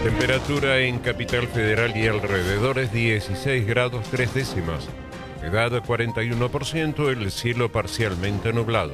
Temperatura en Capital Federal y alrededores 16 grados 3 décimas. Humedad 41%, el cielo parcialmente nublado.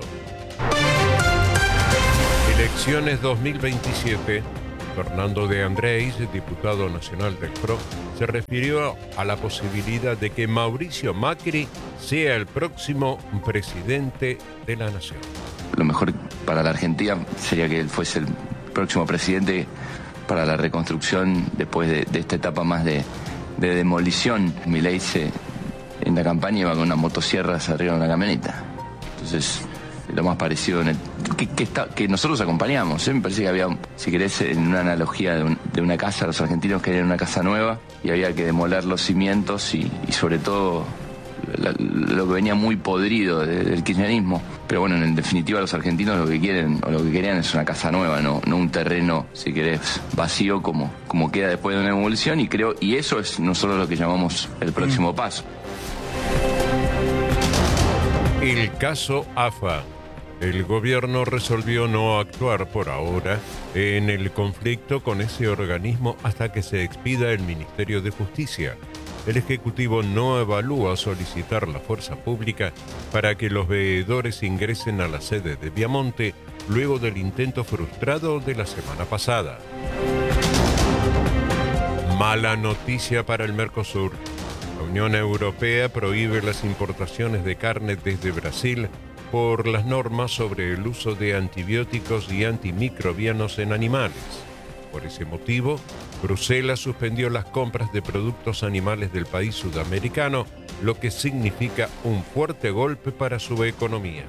Elecciones 2027. Fernando de Andrés, diputado nacional del PRO, se refirió a la posibilidad de que Mauricio Macri sea el próximo presidente de la nación. Lo mejor para la Argentina sería que él fuese el próximo presidente para la reconstrucción después de esta etapa más de demolición. Milei en la campaña iba con una motosierra arriba de una camioneta. Entonces, lo más parecido que nosotros acompañamos. Me parece que había, si querés, en una analogía de una casa, los argentinos querían una casa nueva y había que demoler los cimientos y sobre todo lo que venía muy podrido del kirchnerismo. Pero bueno, en definitiva los argentinos lo que quieren o lo que querían es una casa nueva, no un terreno, si querés, vacío como queda después de una demolición, y eso es nosotros lo que llamamos el próximo paso. El caso AFA. El gobierno resolvió no actuar por ahora en el conflicto con ese organismo hasta que se expida el Ministerio de Justicia. El Ejecutivo no evalúa solicitar la fuerza pública para que los veedores ingresen a la sede de Viamonte luego del intento frustrado de la semana pasada. Mala noticia para el Mercosur. La Unión Europea prohíbe las importaciones de carne desde Brasil por las normas sobre el uso de antibióticos y antimicrobianos en animales. Por ese motivo, Bruselas suspendió las compras de productos animales del país sudamericano, lo que significa un fuerte golpe para su economía.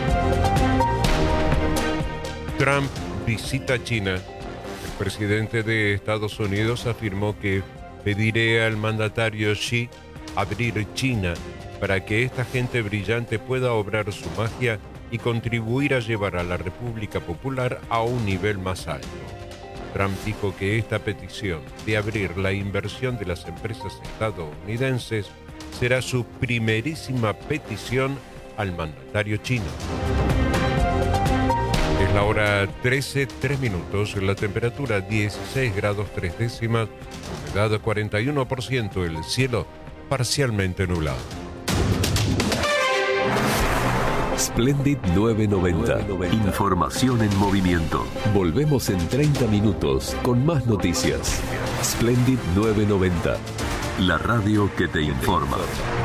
Trump visita China. El presidente de Estados Unidos afirmó que pedirá al mandatario Xi abrir China para que esta gente brillante pueda obrar su magia y contribuir a llevar a la República Popular a un nivel más alto. Trump dijo que esta petición de abrir la inversión de las empresas estadounidenses será su primerísima petición al mandatario chino. Es la hora 13:03, la temperatura 16 grados 3 décimas, humedad 41%, el cielo parcialmente nublado. Splendid 990. Información en movimiento. Volvemos en 30 minutos con más noticias. Splendid 990. La radio que te informa.